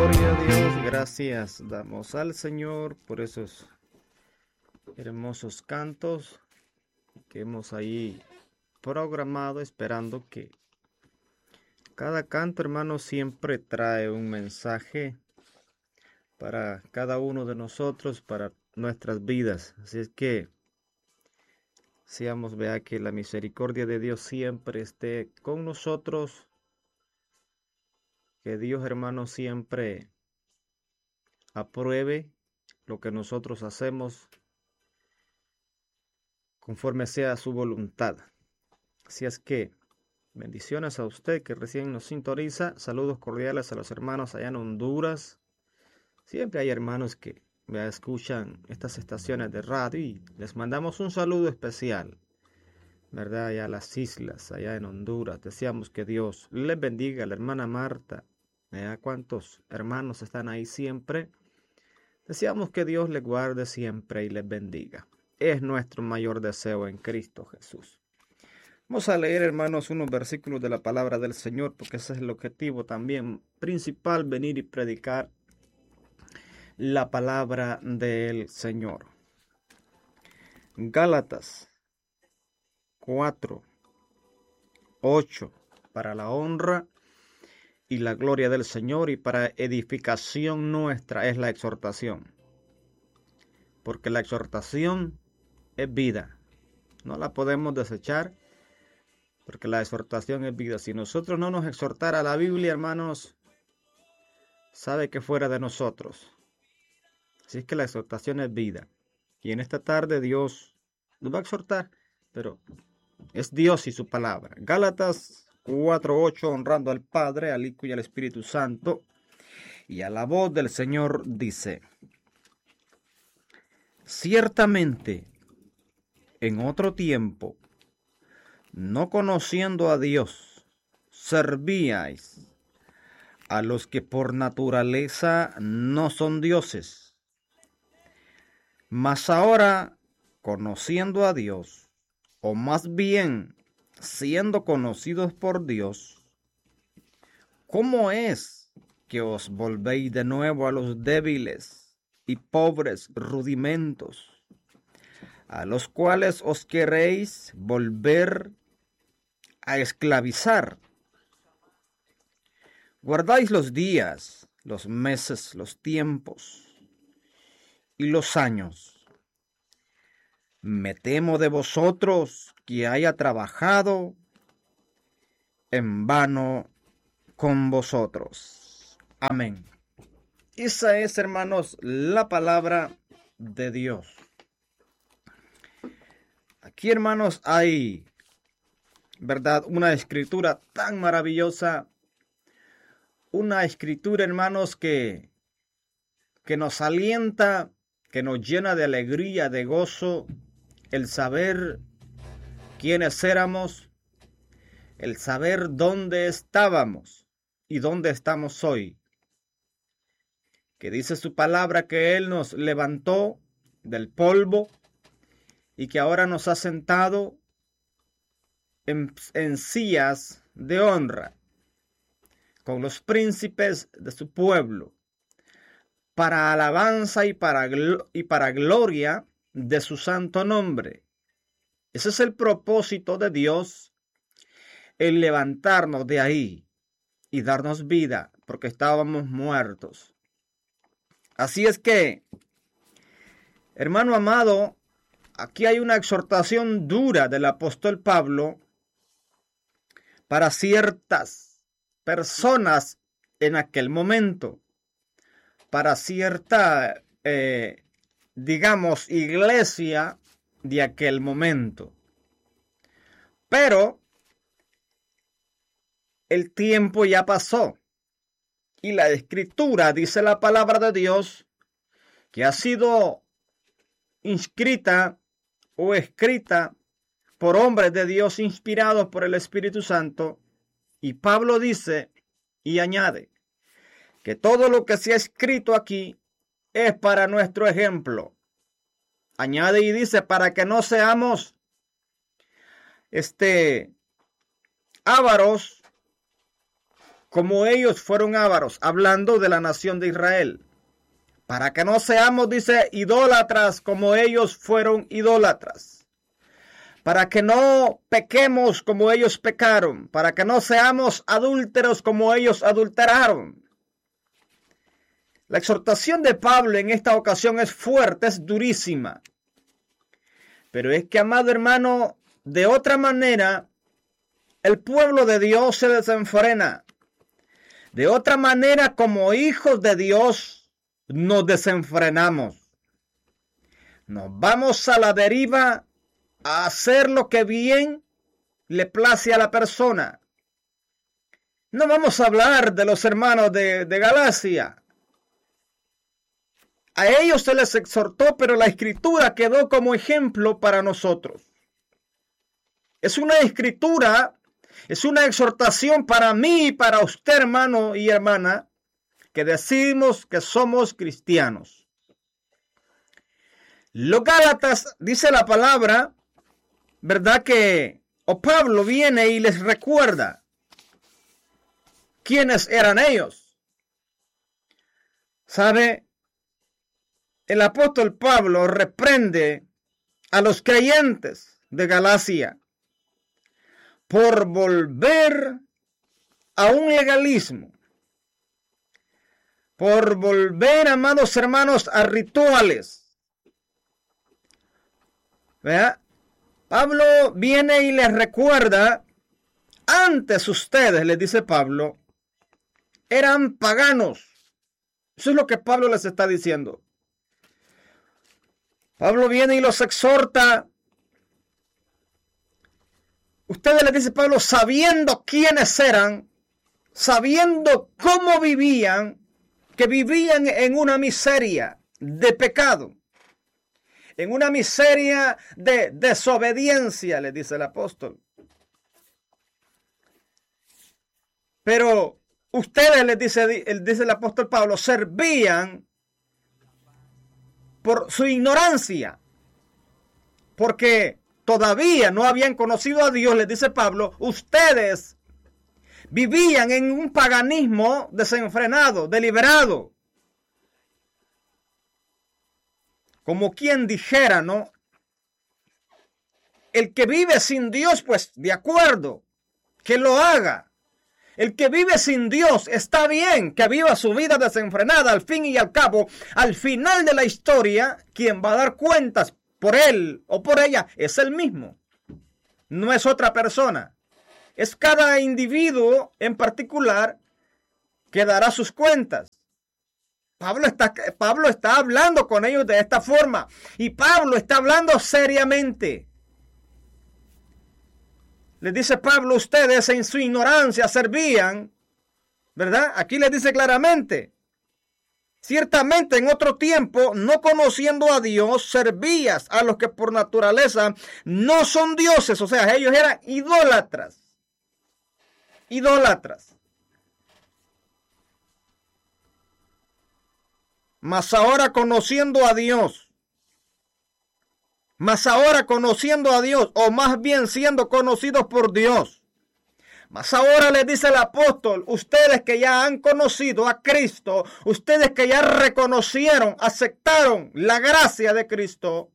Gloria a Dios, gracias damos al Señor por esos hermosos cantos que hemos ahí programado, esperando que cada canto, hermano, siempre trae un mensaje para cada uno de nosotros, para nuestras vidas. Así es que seamos, vea, que la misericordia de Dios siempre esté con nosotros, que Dios, hermano, siempre apruebe lo que nosotros hacemos conforme sea su voluntad. Así es que bendiciones a usted que recién nos sintoniza. Saludos cordiales a los hermanos allá en Honduras. Siempre hay hermanos que me escuchan estas estaciones de radio y les mandamos un saludo especial, ¿verdad? Allá a las islas, allá en Honduras. Deseamos que Dios les bendiga. La hermana Marta, ¿a cuántos hermanos están ahí siempre? Deseamos que Dios les guarde siempre y les bendiga. Es nuestro mayor deseo en Cristo Jesús. Vamos a leer, hermanos, unos versículos de la palabra del Señor, porque ese es el objetivo también principal, venir y predicar la palabra del Señor. Gálatas 4:8, para la honra y la gloria del Señor y para edificación nuestra es la exhortación. Porque la exhortación es vida. No la podemos desechar, porque la exhortación es vida. Si nosotros no nos exhortara la Biblia, hermanos, sabe que fuera de nosotros. Así es que la exhortación es vida. Y en esta tarde Dios nos va a exhortar, pero es Dios y su palabra. Gálatas 4:8, honrando al Padre, al Hijo y al Espíritu Santo. Y a la voz del Señor dice: ciertamente, en otro tiempo, no conociendo a Dios, servíais a los que por naturaleza no son dioses. Mas ahora, conociendo a Dios, o más bien siendo conocidos por Dios, ¿cómo es que os volvéis de nuevo a los débiles y pobres rudimentos, a los cuales os queréis volver a esclavizar? Guardáis los días, los meses, los tiempos y los años. Me temo de vosotros que haya trabajado en vano con vosotros. Amén. Esa es, hermanos, la palabra de Dios. Aquí, hermanos, hay, ¿verdad?, una escritura tan maravillosa. Una escritura, hermanos, que nos alienta, que nos llena de alegría, de gozo, el saber quiénes éramos, el saber dónde estábamos y dónde estamos hoy. Que dice su palabra que Él nos levantó del polvo y que ahora nos ha sentado en sillas de honra con los príncipes de su pueblo, para alabanza y para gloria de su santo nombre. Ese es el propósito de Dios, el levantarnos de ahí y darnos vida, porque estábamos muertos. Así es que, hermano amado, aquí hay una exhortación dura del apóstol Pablo para ciertas personas en aquel momento, para cierta, digamos, iglesia de aquel momento. Pero el tiempo ya pasó y la escritura, dice la palabra de Dios, que ha sido inscrita o escrita por hombres de Dios inspirados por el Espíritu Santo. Y Pablo dice y añade que todo lo que se ha escrito aquí es para nuestro ejemplo. Añade y dice, para que no seamos ávaros, como ellos fueron ávaros, hablando de la nación de Israel. Para que no seamos, dice, idólatras como ellos fueron idólatras. Para que no pequemos como ellos pecaron. Para que no seamos adúlteros como ellos adulteraron. La exhortación de Pablo en esta ocasión es fuerte, es durísima. Pero es que, amado hermano, de otra manera, el pueblo de Dios se desenfrena. De otra manera, como hijos de Dios, nos desenfrenamos. Nos vamos a la deriva a hacer lo que bien le place a la persona. No vamos a hablar de los hermanos de Galacia. A ellos se les exhortó, pero la escritura quedó como ejemplo para nosotros. Es una escritura, es una exhortación para mí y para usted, hermano y hermana, que decimos que somos cristianos. Los Gálatas, dice la palabra, ¿verdad? Pablo viene y les recuerda quiénes eran ellos. ¿Sabe? El apóstol Pablo reprende a los creyentes de Galacia por volver a un legalismo, por volver, amados hermanos, a rituales. ¿Verdad? Pablo viene y les recuerda, antes ustedes, les dice Pablo, eran paganos. Eso es lo que Pablo les está diciendo. Pablo viene y los exhorta. Ustedes, les dice Pablo, sabiendo quiénes eran, sabiendo cómo vivían, que vivían en una miseria de pecado, en una miseria de desobediencia, le dice el apóstol. Pero ustedes, les dice el apóstol Pablo, servían por su ignorancia, porque todavía no habían conocido a Dios, les dice Pablo, ustedes vivían en un paganismo desenfrenado, deliberado. Como quien dijera, ¿no? El que vive sin Dios, pues de acuerdo, que lo haga. El que vive sin Dios está bien que viva su vida desenfrenada. Al fin y al cabo, al final de la historia, quien va a dar cuentas por él o por ella es él mismo. No es otra persona. Es cada individuo en particular que dará sus cuentas. Pablo está hablando con ellos de esta forma. Y Pablo está hablando seriamente. Les dice Pablo, ustedes en su ignorancia servían, ¿verdad? Aquí les dice claramente, ciertamente en otro tiempo, no conociendo a Dios, servías a los que por naturaleza no son dioses, o sea, ellos eran idólatras. Idólatras. Mas ahora conociendo a Dios, o más bien siendo conocidos por Dios. Mas ahora les dice el apóstol, ustedes que ya han conocido a Cristo, ustedes que ya reconocieron, aceptaron la gracia de Cristo.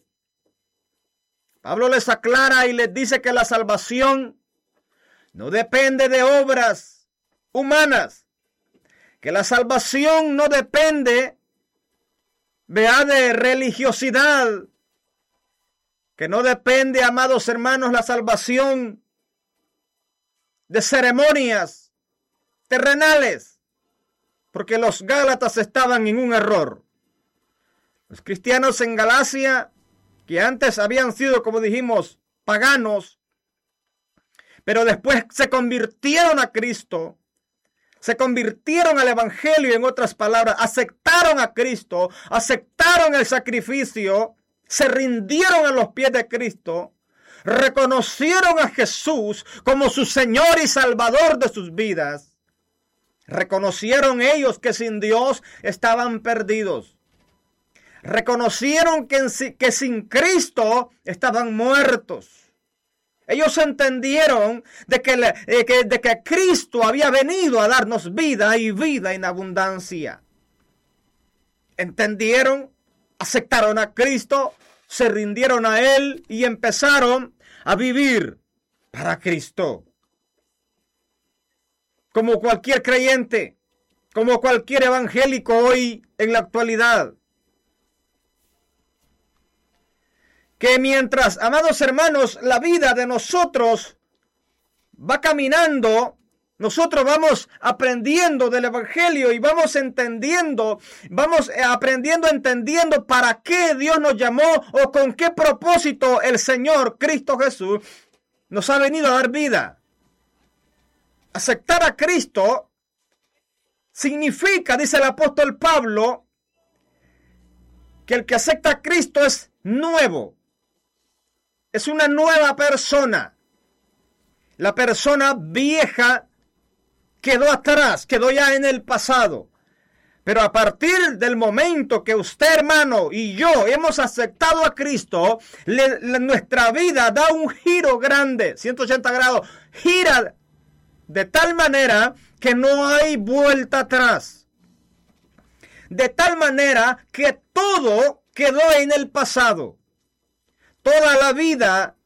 Pablo les aclara y les dice que la salvación no depende de obras humanas, que la salvación no depende, de religiosidad, que no depende, amados hermanos, la salvación de ceremonias terrenales, porque los Gálatas estaban en un error. Los cristianos en Galacia, que antes habían sido, como dijimos, paganos, pero después se convirtieron a Cristo, se convirtieron al Evangelio, en otras palabras, aceptaron a Cristo, aceptaron el sacrificio, se rindieron a los pies de Cristo, reconocieron a Jesús como su Señor y Salvador de sus vidas. Reconocieron ellos que sin Dios estaban perdidos. Reconocieron que sin Cristo estaban muertos. Ellos entendieron de que Cristo había venido a darnos vida y vida en abundancia. Entendieron, aceptaron a Cristo, se rindieron a Él y empezaron a vivir para Cristo. Como cualquier creyente, como cualquier evangélico hoy en la actualidad. Que mientras, amados hermanos, la vida de nosotros va caminando, nosotros vamos aprendiendo del evangelio y vamos entendiendo para qué Dios nos llamó o con qué propósito el Señor Cristo Jesús nos ha venido a dar vida. Aceptar a Cristo significa, dice el apóstol Pablo, que el que acepta a Cristo es nuevo. Es una nueva persona. La persona vieja quedó atrás, quedó ya en el pasado. Pero a partir del momento que usted, hermano, y yo hemos aceptado a Cristo, nuestra vida da un giro grande, 180 grados, gira de tal manera que no hay vuelta atrás. De tal manera que todo quedó en el pasado. Toda la vida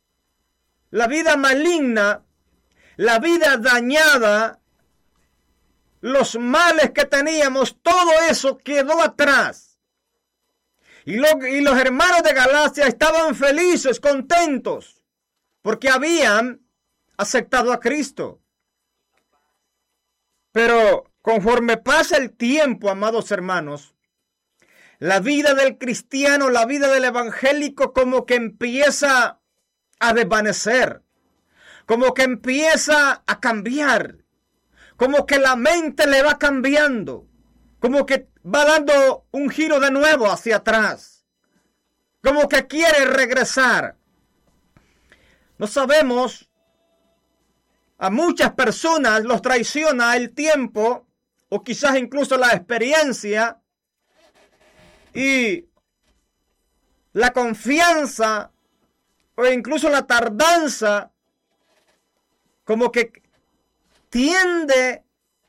maligna, la vida dañada, los males que teníamos, todo eso quedó atrás. Y los hermanos de Galacia estaban felices, contentos, porque habían aceptado a Cristo. Pero conforme pasa el tiempo, amados hermanos, la vida del cristiano, la vida del evangélico como que empieza a desvanecer, como que empieza a cambiar, como que la mente le va cambiando, como que va dando un giro de nuevo hacia atrás, como que quiere regresar. No sabemos, a muchas personas los traiciona el tiempo o quizás incluso la experiencia y la confianza o incluso la tardanza, como que tiende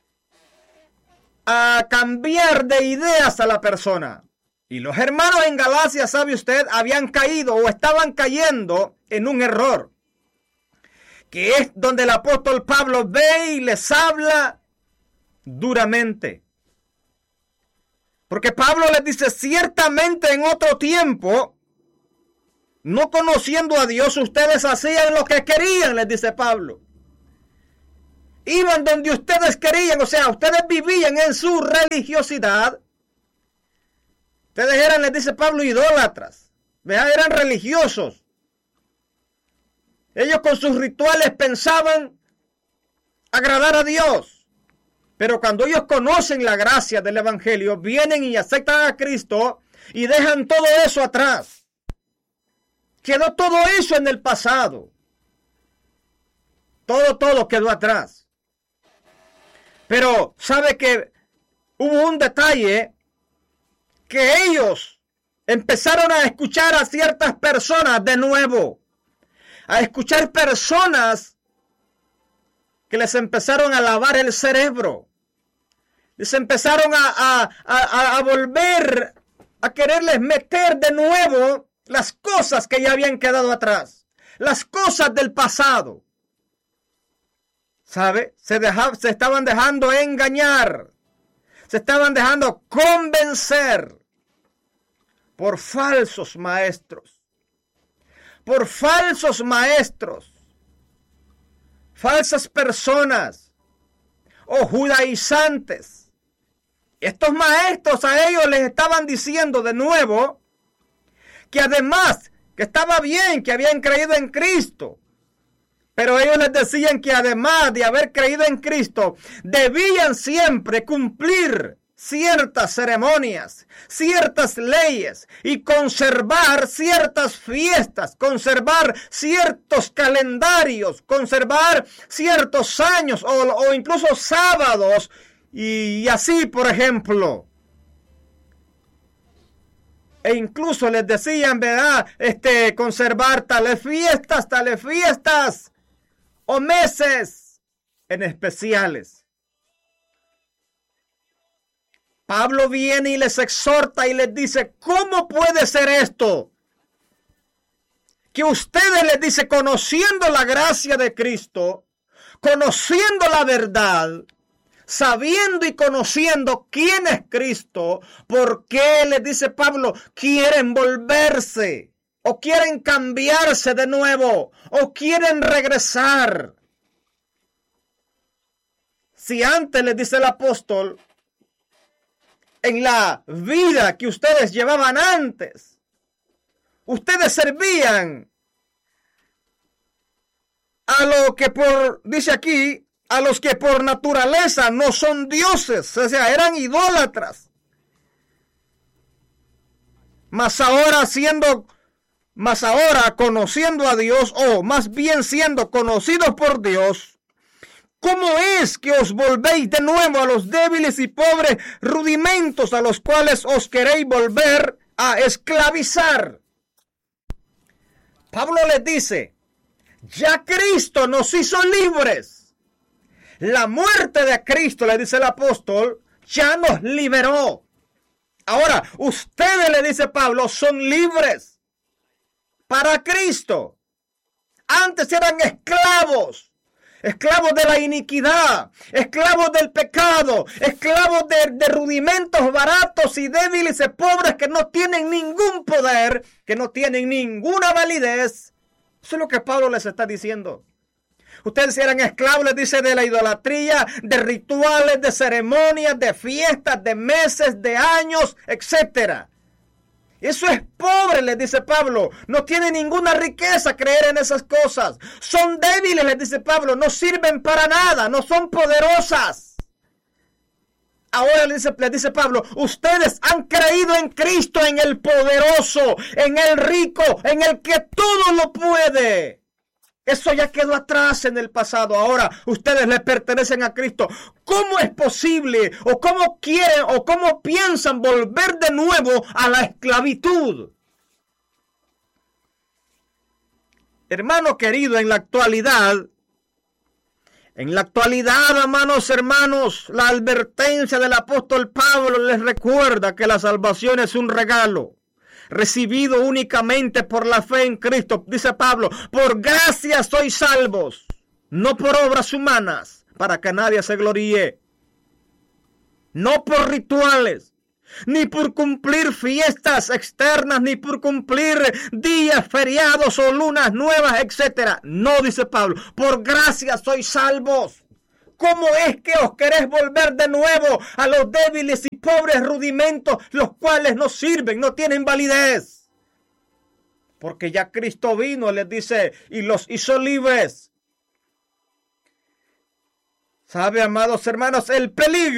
a cambiar de ideas a la persona. Y los hermanos en Galacia, sabe usted, habían caído o estaban cayendo en un error, que es donde el apóstol Pablo ve y les habla duramente. Porque Pablo les dice, ciertamente en otro tiempo, no conociendo a Dios, ustedes hacían lo que querían, les dice Pablo. Iban donde ustedes querían, o sea, ustedes vivían en su religiosidad. Ustedes eran, les dice Pablo, idólatras. Eran religiosos. Ellos con sus rituales pensaban agradar a Dios. Pero cuando ellos conocen la gracia del evangelio, vienen y aceptan a Cristo y dejan todo eso atrás. Quedó todo eso en el pasado. Todo quedó atrás. Pero sabe que hubo un detalle, que ellos empezaron a escuchar a ciertas personas de nuevo. A escuchar personas que les empezaron a lavar el cerebro. Les empezaron a volver a quererles meter de nuevo las cosas que ya habían quedado atrás. Las cosas del pasado. ¿Sabe? Se estaban dejando engañar. Se estaban dejando convencer por falsos maestros. Por falsos maestros. Falsas personas o judaizantes. Estos maestros a ellos les estaban diciendo de nuevo que además que estaba bien, que habían creído en Cristo. Pero ellos les decían que además de haber creído en Cristo, debían siempre cumplir ciertas ceremonias, ciertas leyes y conservar ciertas fiestas, conservar ciertos calendarios, conservar ciertos años o incluso sábados y así, por ejemplo. E incluso les decían, ¿verdad? Conservar tales fiestas o meses en especiales. Pablo viene y les exhorta y les dice, ¿cómo puede ser esto? Que ustedes, les dice, conociendo la gracia de Cristo, conociendo la verdad, sabiendo y conociendo quién es Cristo, ¿por qué, les dice Pablo, quieren volverse? ¿O quieren cambiarse de nuevo? ¿O quieren regresar? Si antes, les dice el apóstol, en la vida que ustedes llevaban antes, ustedes servían a lo que dice aquí, a los que por naturaleza no son dioses, o sea, eran idólatras. Mas ahora conociendo a Dios, o más bien siendo conocidos por Dios, ¿cómo es que os volvéis de nuevo a los débiles y pobres rudimentos a los cuales os queréis volver a esclavizar? Pablo les dice, ya Cristo nos hizo libres. La muerte de Cristo, le dice el apóstol, ya nos liberó. Ahora, ustedes, le dice Pablo, son libres para Cristo. Antes eran esclavos de la iniquidad, esclavos del pecado, esclavos de rudimentos baratos y débiles y pobres que no tienen ningún poder, que no tienen ninguna validez. Eso es lo que Pablo les está diciendo. Ustedes eran esclavos, les dice, de la idolatría, de rituales, de ceremonias, de fiestas, de meses, de años, etc. Eso es pobre, les dice Pablo. No tiene ninguna riqueza creer en esas cosas. Son débiles, les dice Pablo. No sirven para nada, no son poderosas. Ahora les dice Pablo, ustedes han creído en Cristo, en el poderoso, en el rico, en el que todo lo puede. Eso ya quedó atrás en el pasado. Ahora ustedes le pertenecen a Cristo. ¿Cómo es posible? ¿O cómo quieren? ¿O cómo piensan volver de nuevo a la esclavitud? Hermano querido, en la actualidad, hermanos, la advertencia del apóstol Pablo les recuerda que la salvación es un regalo recibido únicamente por la fe en Cristo. Dice Pablo, por gracia sois salvos, no por obras humanas, para que nadie se gloríe. No por rituales, ni por cumplir fiestas externas, ni por cumplir días feriados o lunas nuevas, etc. No, dice Pablo, por gracia sois salvos. ¿Cómo es que os queréis volver de nuevo a los débiles y pobres rudimentos, los cuales no sirven, no tienen validez? Porque ya Cristo vino, les dice, y los hizo libres. ¿Sabe, amados hermanos, el peligro